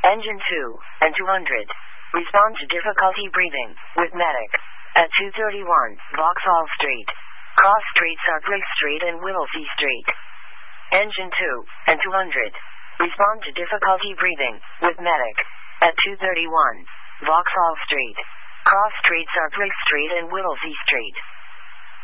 Engine 2 and 200. Respond to difficulty breathing with medic. At 231, Vauxhall Street. Cross Street, Sutcliffe Street and Whittlesey Street. Engine 2 and 200. Respond to difficulty breathing with medic. At 231, Vauxhall Street. Cross Street, Sutcliffe Street and Whittlesey Street.